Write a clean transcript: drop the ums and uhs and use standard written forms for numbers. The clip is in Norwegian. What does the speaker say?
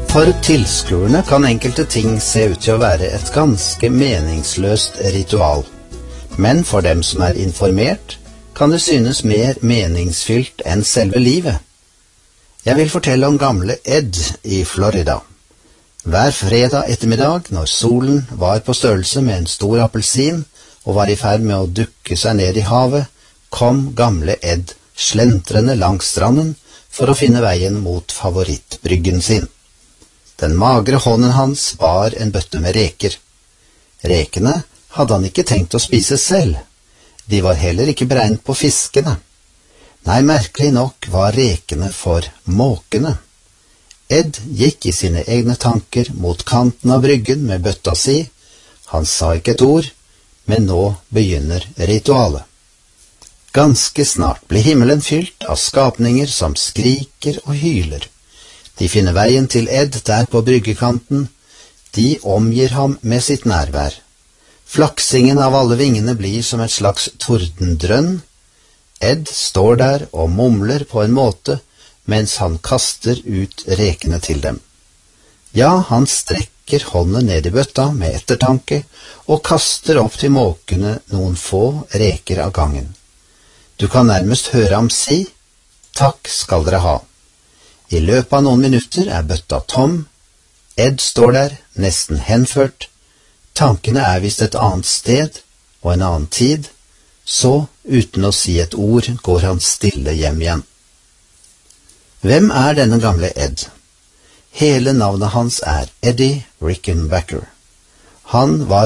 For tilskuerne kan enkelte ting se ut til å være et ganske meningsløst ritual. Men for dem som er informert, kan det synes mer meningsfylt enn selve livet. Jeg vil fortelle om gamle Ed i Florida. Hver fredag ettermiddag, når solen var på størrelse med en stor appelsin og var i ferd med å dukke seg ned i havet, kom gamle Ed slentrende langs stranden for å finne veien mot favorittbryggen sin. Den magre hånden hans var en bøtte med reker. Rekene hadde han ikke tenkt å spise selv. De var heller ikke beregnet på fiskene. Nei, merkelig nok var rekene for måkene. Ed gikk i sine egne tanker mot kanten av bryggen med bøtta si. Han sa ikke et ord, men nå begynner ritualet. Ganske snart blir himmelen fylt av skapninger som skriker og hyler. De finner veien til Ed der på bryggekanten. De omgir ham med sitt nærvær. Flaksingen av alle vingene blir som et slags tordendrønn. Ed står der og mumler på en måte mens han kaster ut rekene til dem. Ja, han strekker hånden ned i bøtta med ettertanke og kaster opp til måkene noen få reker av gangen. Du kan nærmest høre ham si, «Takk skal dere ha». I løpet av noen minutter er bøtta tom. Ed står der, nesten henført. Tankene er visst et annet sted og en annen tid. Så, uten å si et ord, går han stille hjem igjen. Hvem er denne gamle Ed? Hele navnet hans er Eddie Rickenbacker. Han var